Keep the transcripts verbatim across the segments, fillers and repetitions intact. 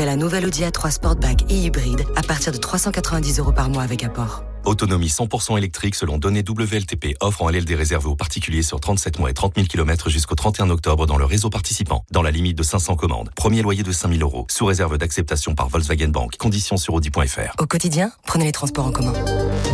Découvrez la nouvelle Audi A trois Sportback et hybride à partir de trois cent quatre-vingt-dix euros par mois avec apport. Autonomie cent pour cent électrique selon données W L T P. Offre en L L D réservée aux particuliers sur trente-sept mois et trente mille kilomètres jusqu'au trente et un octobre dans le réseau participant. Dans la limite de cinq cents commandes. Premier loyer de cinq mille euros. Sous réserve d'acceptation par Volkswagen Bank. Conditions sur audi point f r. Au quotidien, prenez les transports en commun.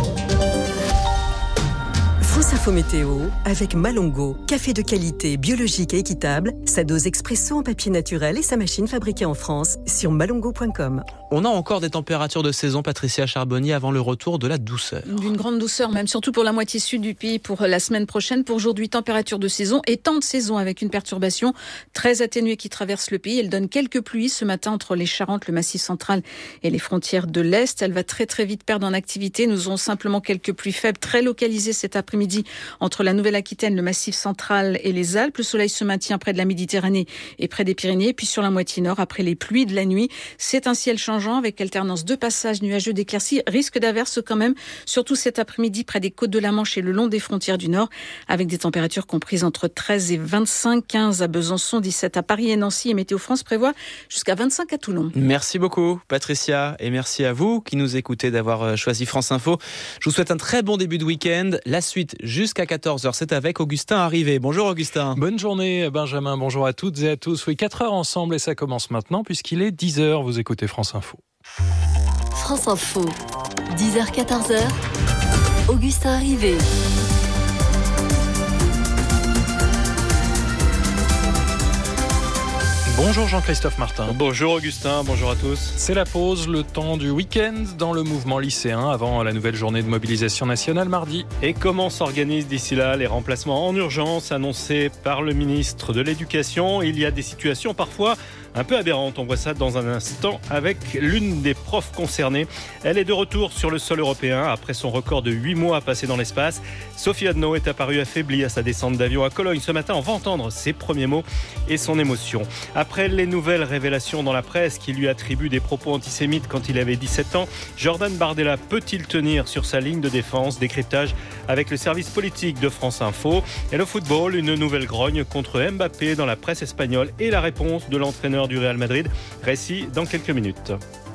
France Info Météo avec Malongo. Café de qualité, biologique et équitable. Sa dose expresso en papier naturel et sa machine fabriquée en France sur malongo point com. On a encore des températures de saison, Patricia Charbonnier, avant le retour de la douceur. D'une grande douceur, même surtout pour la moitié sud du pays pour la semaine prochaine. Pour aujourd'hui, température de saison et temps de saison avec une perturbation très atténuée qui traverse le pays. Elle donne quelques pluies ce matin entre les Charentes, le Massif central et les frontières de l'Est. Elle va très très vite perdre en activité. Nous aurons simplement quelques pluies faibles, très localisées cet après-midi entre la Nouvelle-Aquitaine, le Massif central et les Alpes. Le soleil se maintient près de la Méditerranée et près des Pyrénées. Puis sur la moitié nord, après les pluies de la nuit, c'est un ciel changeant avec alternance de passages nuageux d'éclaircies. Risque d'averses quand même, surtout cet après-midi près des côtes de la Manche et le long des frontières du Nord, avec des températures comprises entre treize et vingt-cinq, quinze à Besançon, dix-sept à Paris et Nancy. Et Météo France prévoit jusqu'à vingt-cinq à Toulon. Merci beaucoup Patricia et merci à vous qui nous écoutez d'avoir choisi France Info. Je vous souhaite un très bon début de week-end. La suite jusqu'à quatorze heures, c'est avec Augustin Arrivé. Bonjour Augustin. Bonne journée Benjamin, bonjour à toutes et à tous. Oui, quatre heures ensemble et ça commence maintenant puisqu'il est dix heures. Vous écoutez France Info. France Info, dix heures quatorze heures, Augustin Arrivé. Bonjour Jean-Christophe Martin. Bonjour Augustin, bonjour à tous. C'est la pause, le temps du week-end dans le mouvement lycéen avant la nouvelle journée de mobilisation nationale mardi. Et comment s'organisent d'ici là les remplacements en urgence annoncés par le ministre de l'Éducation? Il y a des situations parfois un peu aberrante. On voit ça dans un instant avec l'une des profs concernées. Elle est de retour sur le sol européen après son record de huit mois passé dans l'espace. Sophie Adno est apparue affaiblie à sa descente d'avion à Cologne ce matin. On va entendre ses premiers mots et son émotion. Après les nouvelles révélations dans la presse qui lui attribuent des propos antisémites quand il avait dix-sept ans, Jordan Bardella peut-il tenir sur sa ligne de défense? Décryptage avec le service politique de France Info. Et le football, une nouvelle grogne contre Mbappé dans la presse espagnole et la réponse de l'entraîneur du Real Madrid. Récit dans quelques minutes.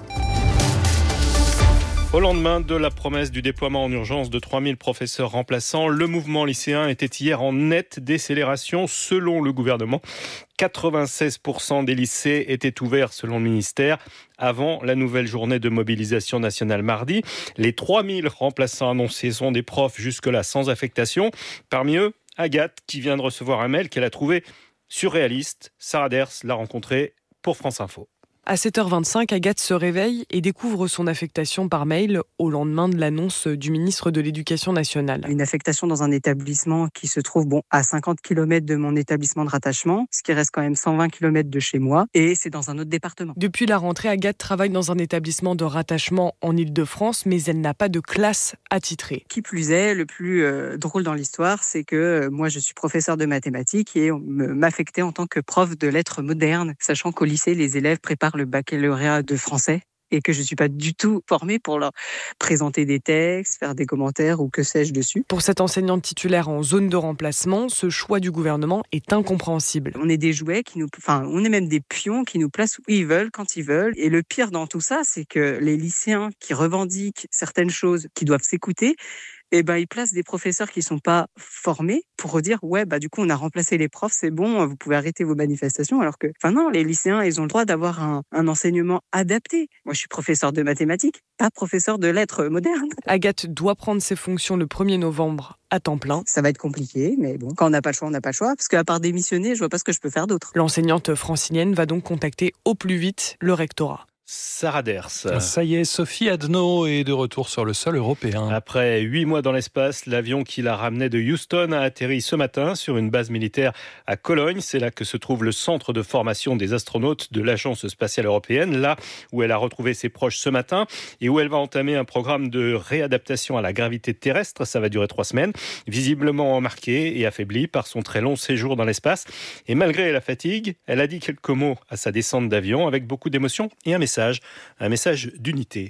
Au lendemain de la promesse du déploiement en urgence de trois mille professeurs remplaçants, le mouvement lycéen était hier en nette décélération selon le gouvernement. quatre-vingt-seize pour cent des lycées étaient ouverts selon le ministère avant la nouvelle journée de mobilisation nationale mardi. Les trois mille remplaçants annoncés sont des profs jusque-là sans affectation. Parmi eux, Agathe qui vient de recevoir un mail qu'elle a trouvé surréaliste. Sarah Ders l'a rencontré pour France Info. À sept heures vingt-cinq, Agathe se réveille et découvre son affectation par mail au lendemain de l'annonce du ministre de l'Éducation nationale. Une affectation dans un établissement qui se trouve bon, à cinquante kilomètres de mon établissement de rattachement, ce qui reste quand même cent vingt kilomètres de chez moi, et c'est dans un autre département. Depuis la rentrée, Agathe travaille dans un établissement de rattachement en Île-de-France, mais elle n'a pas de classe attitrée. Qui plus est, le plus euh, drôle dans l'histoire, c'est que euh, moi je suis professeur de mathématiques et on m'affectait en tant que prof de lettres modernes, sachant qu'au lycée, les élèves préparent le baccalauréat de français et que je ne suis pas du tout formée pour leur présenter des textes, faire des commentaires ou que sais-je dessus. Pour cette enseignante titulaire en zone de remplacement, ce choix du gouvernement est incompréhensible. On est des jouets, qui nous, enfin, on est même des pions qui nous placent où ils veulent, quand ils veulent. Et le pire dans tout ça, c'est que les lycéens qui revendiquent certaines choses qui doivent s'écouter, eh ben, ils placent des professeurs qui ne sont pas formés pour dire « ouais, bah, du coup, on a remplacé les profs, c'est bon, vous pouvez arrêter vos manifestations ». Alors que, enfin non, les lycéens, ils ont le droit d'avoir un, un enseignement adapté. Moi, je suis professeur de mathématiques, pas professeur de lettres modernes. Agathe doit prendre ses fonctions le premier novembre à temps plein. Ça va être compliqué, mais bon, quand on n'a pas le choix, on n'a pas le choix. Parce qu'à part démissionner, je vois pas ce que je peux faire d'autre. L'enseignante francilienne va donc contacter au plus vite le rectorat. Sarah Ders. Ça y est, Sophie Adno est de retour sur le sol européen. Après huit mois dans l'espace, l'avion qui la ramenait de Houston a atterri ce matin sur une base militaire à Cologne. C'est là que se trouve le centre de formation des astronautes de l'Agence spatiale européenne, là où elle a retrouvé ses proches ce matin et où elle va entamer un programme de réadaptation à la gravité terrestre. Ça va durer trois semaines, visiblement marquée et affaiblie par son très long séjour dans l'espace. Et malgré la fatigue, elle a dit quelques mots à sa descente d'avion avec beaucoup d'émotion et un message. Un message d'unité.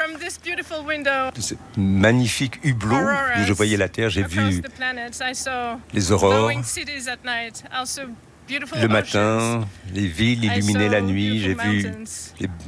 De ce magnifique hublot où je voyais la Terre, j'ai vu les aurores, le matin, les villes illuminées la nuit, j'ai vu les